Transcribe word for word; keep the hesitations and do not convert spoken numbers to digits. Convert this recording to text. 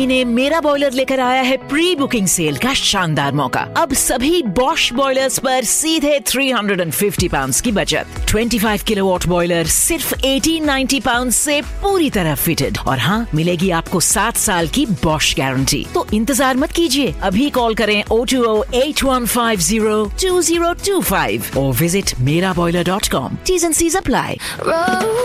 इन्हें मेरा बॉयलर लेकर आया है प्री बुकिंग सेल का शानदार मौका। अब सभी बॉश बॉयलर्स पर सीधे तीन सौ पचास पाउंड्स की बचत। पच्चीस किलोवाट बॉयलर सिर्फ अठारह सौ नब्बे पाउंड्स से पूरी तरह फिटेड, और हाँ, मिलेगी आपको सात साल की बॉश गारंटी। तो इंतजार मत कीजिए, अभी कॉल करें O two O eight one five zero to zero to five और विजिट मेरा boiler dot com. Tease and seize apply.